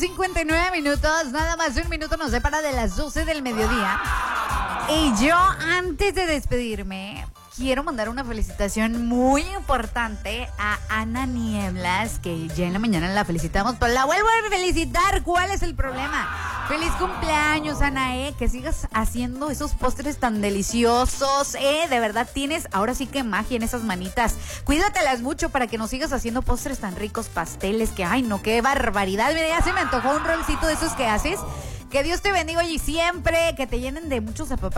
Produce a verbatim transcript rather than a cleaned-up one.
cincuenta y nueve minutos, nada más de un minuto nos separa de las doce del mediodía. Y yo, antes de despedirme, quiero mandar una felicitación muy importante a Ana Nieblas, que ya en la mañana la felicitamos, pero la vuelvo a felicitar. ¿Cuál es el problema? Feliz cumpleaños, Ana, eh, que sigas haciendo esos postres tan deliciosos, eh, de verdad tienes ahora sí que magia en esas manitas. Cuídatelas mucho para que nos sigas haciendo postres tan ricos, pasteles, que ay no, qué barbaridad. Mira, ya se me antojó un rolcito de esos que haces. Que Dios te bendiga y siempre que te llenen de muchos apapachos.